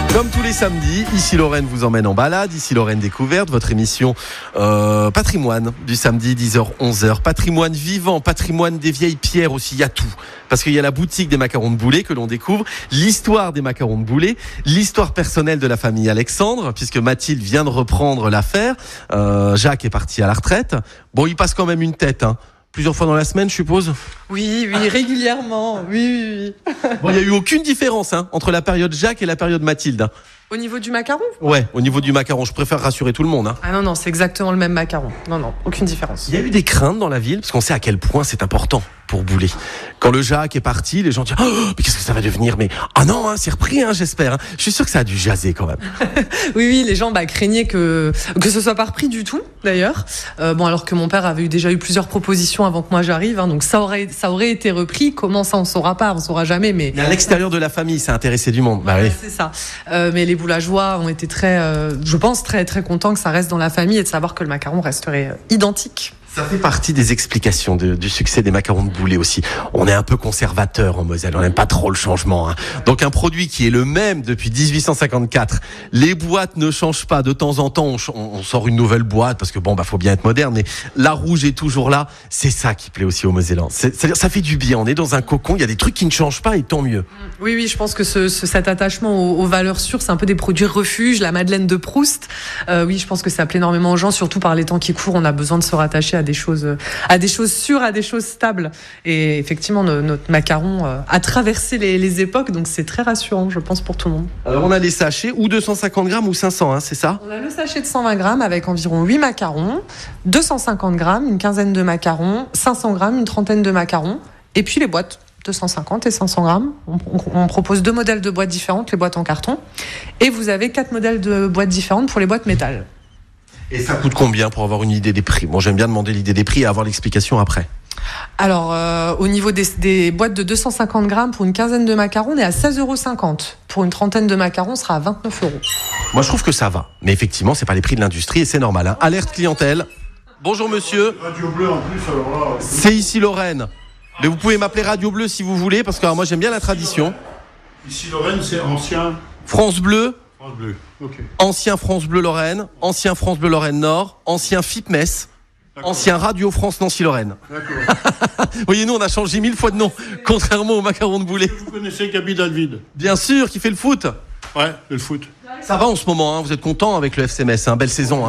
Comme tous les samedis, Ici Lorraine vous emmène en balade, Ici Lorraine découverte, votre émission patrimoine du samedi 10h-11h. Patrimoine vivant, patrimoine des vieilles pierres aussi, il y a tout. Parce qu'il y a la boutique des macarons de Boulay que l'on découvre, l'histoire des macarons de Boulay, l'histoire personnelle de la famille Alexandre, puisque Mathilde vient de reprendre l'affaire. Jacques est parti à la retraite. Bon, il passe quand même une tête, hein. Plusieurs fois dans la semaine, je suppose. Oui, régulièrement. Oui. Bon, il n'y a eu aucune différence entre la période Jacques et la période Mathilde. Au niveau du macaron ? Ouais, au niveau du macaron, je préfère rassurer tout le monde. Ah non, c'est exactement le même macaron. Non, aucune différence. Il y a eu des craintes dans la ville, parce qu'on sait à quel point c'est important pour Boulay. Quand le Jacques est parti, les gens disent « Oh, mais qu'est-ce que ça va devenir ?» Mais « Ah non, c'est repris, j'espère. » Je suis sûr que ça a dû jaser quand même. Oui, les gens craignaient que ce soit pas repris du tout, d'ailleurs. Alors que mon père avait déjà eu plusieurs propositions avant que moi j'arrive, donc ça aurait été repris. Comment ça, on saura pas, on saura jamais. Mais à l'extérieur de la famille, ça a intéressé du monde. Oui. C'est ça. Mais les boulageois ont été très, je pense, très très contents que ça reste dans la famille et de savoir que le macaron resterait identique. Ça fait partie des explications du succès des macarons de Boulay aussi. On est un peu conservateur en Moselle, on n'aime pas trop le changement. Donc un produit qui est le même depuis 1854. Les boîtes ne changent pas. De temps en temps, on sort une nouvelle boîte parce que faut bien être moderne. Mais la rouge est toujours là. C'est ça qui plaît aussi aux Mosellans. C'est-à-dire, ça fait du bien. On est dans un cocon. Il y a des trucs qui ne changent pas et tant mieux. Oui, je pense que cet attachement aux valeurs sûres, c'est un peu des produits refuge, la Madeleine de Proust. Oui, je pense que ça plaît énormément aux gens, surtout par les temps qui courent. On a besoin de se rattacher à des choses sûres, à des choses stables. Et effectivement, notre macaron a traversé les époques, donc c'est très rassurant, je pense, pour tout le monde. Alors, on a les sachets, ou 250 grammes ou 500, c'est ça ? On a le sachet de 120 grammes avec environ 8 macarons, 250 grammes, une quinzaine de macarons, 500 grammes, une trentaine de macarons, et puis les boîtes. 250 et 500 grammes. On propose 2 modèles de boîtes différentes, les boîtes en carton. Et vous avez 4 modèles de boîtes différentes pour les boîtes métal. Et ça coûte combien pour avoir une idée des prix ? Moi, j'aime bien demander l'idée des prix et avoir l'explication après. Alors, au niveau des boîtes de 250 grammes, pour une quinzaine de macarons, on est à 16,50 €. Pour une trentaine de macarons, on sera à 29 €. Moi, je trouve que ça va. Mais effectivement, c'est pas les prix de l'industrie et c'est normal. Alerte clientèle. Bonjour, monsieur. Radio Bleu en plus, alors là. C'est Ici Lorraine. Mais vous pouvez m'appeler Radio Bleu si vous voulez, parce que moi j'aime bien la tradition. Ici Lorraine, c'est ancien. France Bleu. France Bleu, ok. Ancien France Bleu Lorraine, ancien France Bleu Lorraine Nord, ancien FIP Metz, ancien Radio France Nancy Lorraine. D'accord. Vous voyez, nous on a changé 1000 fois de nom, contrairement au macaron de Boulay. Vous connaissez Gabi Dalvide ? Bien sûr, qui fait le foot. Ouais, le foot. Ça va en ce moment, vous êtes content avec le FC Metz, belle saison.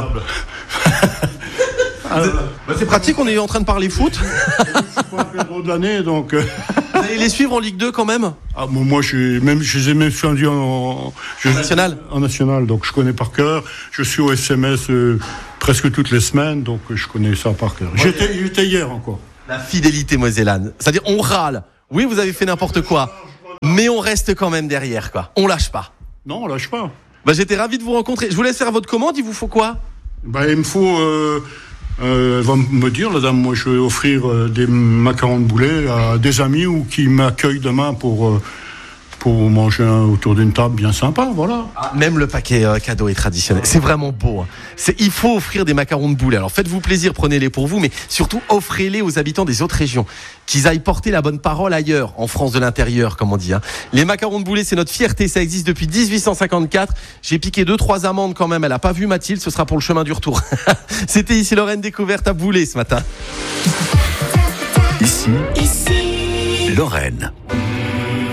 C'est pratique, on est en train de parler foot. Je suis pas un peu trop de l'année, donc. Vous allez les suivre en Ligue 2 quand même ? Moi, je les ai même suivis en national. En national, donc je connais par cœur. Je suis au FCMS presque toutes les semaines, donc je connais ça par cœur. J'étais hier encore. La fidélité mosellane. C'est-à-dire, on râle. Oui, vous avez fait n'importe quoi. Mais on reste quand même derrière, quoi. On lâche pas. Non, on lâche pas. J'étais ravi de vous rencontrer. Je vous laisse faire votre commande, il vous faut quoi ? Il me faut... elle va me dire, la dame, moi je vais offrir des macarons de Boulay à des amis ou qui m'accueillent demain pour manger autour d'une table bien sympa, voilà. Même le paquet cadeau est traditionnel. C'est vraiment beau. Il faut offrir des macarons de Boulay. Alors faites-vous plaisir, prenez-les pour vous, mais surtout offrez-les aux habitants des autres régions. Qu'ils aillent porter la bonne parole ailleurs, en France de l'intérieur, comme on dit. Les macarons de Boulay, c'est notre fierté, ça existe depuis 1854. J'ai piqué 2-3 amandes quand même, elle a pas vu Mathilde, ce sera pour le chemin du retour. C'était Ici Lorraine découverte à Boulay ce matin. Ici Lorraine.